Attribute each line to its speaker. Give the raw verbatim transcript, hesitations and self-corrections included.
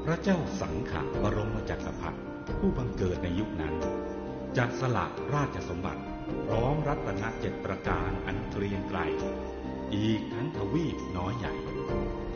Speaker 1: พระเจ้าสังขะบรมจักรพรรดิผู้บังเกิดในยุคนั้นจะสละราชสมบัติพร้อมรัตนเจ็ดประการอันเกรียงไกรอีกทั้งทวีปน้อยใหญ่